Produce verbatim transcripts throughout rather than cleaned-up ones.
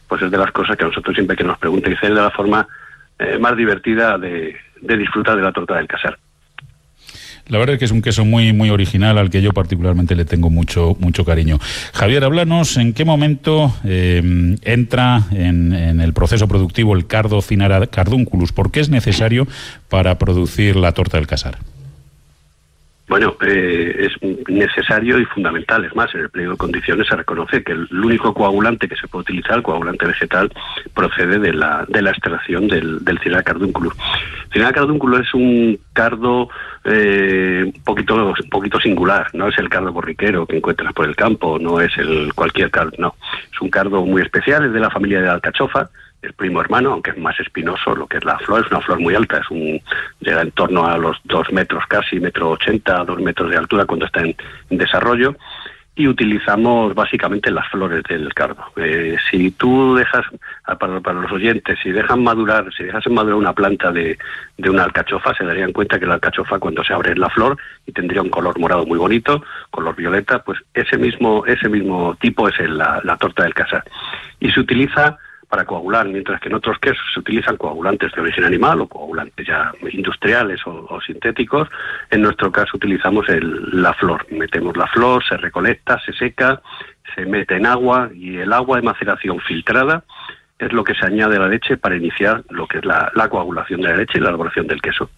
pues es de las cosas que a nosotros siempre que nos pregunten, es de la forma eh, más divertida de, de disfrutar de la torta del Casar. La verdad es que es un queso muy muy original al que yo particularmente le tengo mucho mucho cariño. Javier, háblanos en qué momento eh, entra en, en el proceso productivo el cardo Cynara cardunculus. ¿Por qué es necesario para producir la torta del Casar? Bueno, eh, es necesario y fundamental. Es más, en el pliego de condiciones se reconoce que el único coagulante que se puede utilizar, el coagulante vegetal, procede de la de la extracción del, del Cynara cardunculus. Cynara cardunculus es un cardo eh, un poquito un poquito singular. No es el cardo borriquero que encuentras por el campo, no es el cualquier cardo, no. Es un cardo muy especial, es de la familia de la alcachofa, el primo hermano, aunque es más espinoso. Lo que es la flor, es una flor muy alta, es un llega en torno a los dos metros casi, metro ochenta, dos metros de altura cuando está en, en desarrollo, y utilizamos básicamente las flores del cardo. Eh, si tú dejas, para, para los oyentes, si dejan madurar, si dejas madurar una planta de, de una alcachofa, se darían cuenta que la alcachofa cuando se abre es la flor y tendría un color morado muy bonito, color violeta, pues ese mismo, ese mismo tipo es el, la, la torta del Casar. Y se utiliza para coagular, mientras que en otros quesos se utilizan coagulantes de origen animal o coagulantes ya industriales o, o sintéticos. En nuestro caso utilizamos el, la flor. Metemos la flor, se recolecta, se seca, se mete en agua, y el agua de maceración filtrada es lo que se añade a la leche para iniciar lo que es la, la coagulación de la leche y la elaboración del queso.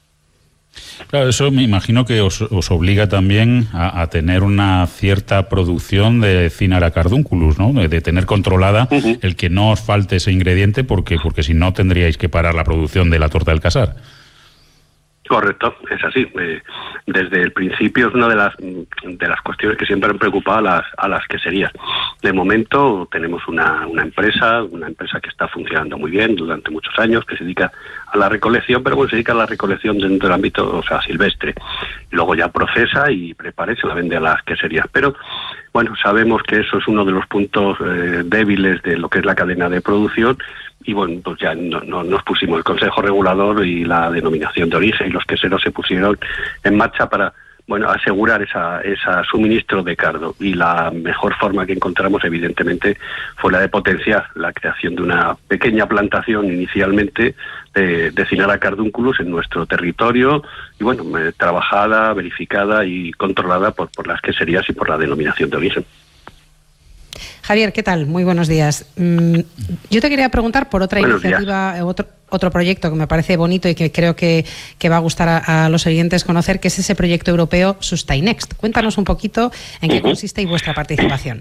Claro, eso me imagino que os, os obliga también a, a tener una cierta producción de Cynara cardunculus, ¿no? De, de tener controlada uh-huh. el que no os falte ese ingrediente, porque porque si no tendríais que parar la producción de la torta del Casar. Correcto, es así. Eh, desde el principio es una de las de las cuestiones que siempre han preocupado a las a las queserías. De momento tenemos una, una empresa, una empresa que está funcionando muy bien durante muchos años, que se dedica a la recolección, pero bueno, se dedica a la recolección dentro del ámbito, o sea, silvestre. Luego ya procesa y prepara y se la vende a las queserías. Pero bueno, sabemos que eso es uno de los puntos eh, débiles de lo que es la cadena de producción. Y bueno, pues ya no, no, nos pusimos el Consejo Regulador y la denominación de origen, y los queseros se pusieron en marcha para, bueno, asegurar esa, esa suministro de cardo. Y la mejor forma que encontramos, evidentemente, fue la de potenciar la creación de una pequeña plantación inicialmente de, de Cynara cardunculus en nuestro territorio, y bueno, trabajada, verificada y controlada por, por las queserías y por la denominación de origen. Javier, ¿qué tal? Muy buenos días. Mm, yo te quería preguntar por otra buenos iniciativa, días. otro otro proyecto que me parece bonito y que creo que, que va a gustar a, a los oyentes conocer, que es ese proyecto europeo Sustainext. Cuéntanos un poquito en qué uh-huh. consiste y vuestra participación.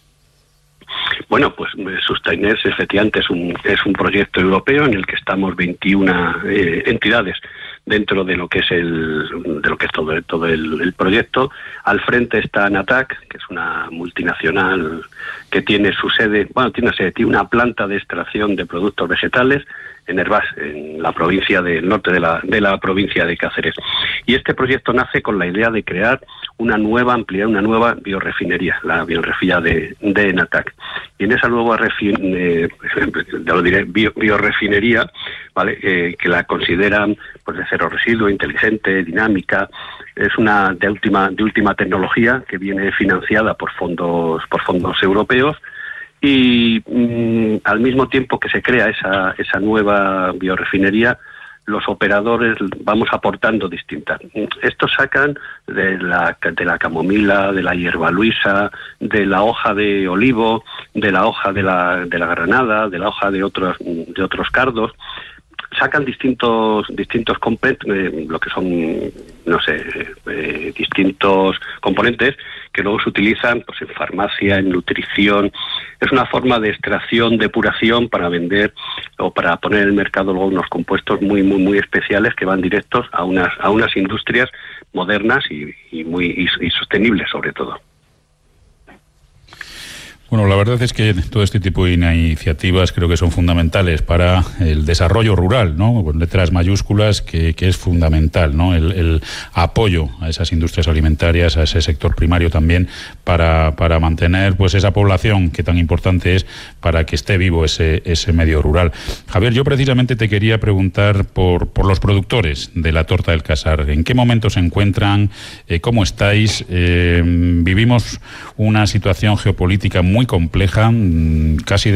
Bueno, pues Sustainext efectivamente es un es un proyecto europeo en el que estamos veintiuna eh, entidades dentro de lo que es el de lo que es todo todo el, el proyecto. Al frente está Natac, que es una multinacional que tiene su sede, bueno, tiene una sede, tiene una planta de extracción de productos vegetales en Hervás, en la provincia del norte de la de la provincia de Cáceres. Y este proyecto nace con la idea de crear una nueva, ampliar una nueva biorefinería, la biorefinería de, de Natac. Y en esa nueva refin, eh, ya lo diré, bio, biorefinería, ¿vale? Eh, que la consideran pues de cero residuo, inteligente, dinámica, es una de última de última tecnología que viene financiada por fondos por fondos europeos. Y mmm, al mismo tiempo que se crea esa esa nueva biorefinería, los operadores vamos aportando distintas. Estos sacan de la de la camomila, de la hierba luisa, de la hoja de olivo, de la hoja de la de la granada, de la hoja de otros de otros cardos. Sacan distintos distintos componentes, eh, lo que son, no sé, eh, distintos componentes que luego se utilizan pues en farmacia, en nutrición. Es una forma de extracción, depuración para vender o para poner en el mercado luego unos compuestos muy muy muy especiales que van directos a unas a unas industrias modernas y, y muy y, y sostenibles sobre todo. Bueno, la verdad es que todo este tipo de iniciativas creo que son fundamentales para el desarrollo rural, ¿no? Con letras mayúsculas, que, que es fundamental, ¿no? El, el apoyo a esas industrias alimentarias, a ese sector primario también, para, para mantener pues esa población que tan importante es para que esté vivo ese, ese medio rural. Javier, yo precisamente te quería preguntar por, por los productores de la torta del Casar. ¿En qué momento se encuentran? Eh, ¿Cómo estáis? Eh, vivimos una situación geopolítica muy muy compleja, casi